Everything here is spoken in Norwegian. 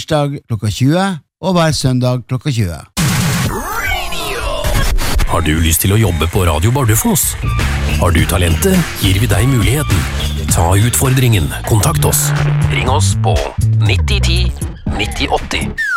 tirsdag klokka 20 og hver søndag klokka 20. Har du lyst til å jobbe på Radio Bardufoss? Har du talentet, gir vi deg muligheten. Ta utfordringen, kontakt oss. Ring oss på 9010 9080.